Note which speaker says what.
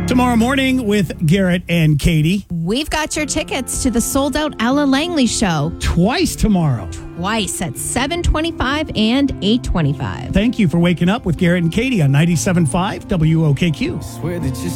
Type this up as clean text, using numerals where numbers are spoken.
Speaker 1: Tomorrow morning with Garrett and Katie.
Speaker 2: We've got your tickets to the sold-out Ella Langley show.
Speaker 1: Twice tomorrow.
Speaker 2: Twice at 7:25 and 8:25.
Speaker 1: Thank you for waking up with Garrett and Katie on 97.5 WOKQ.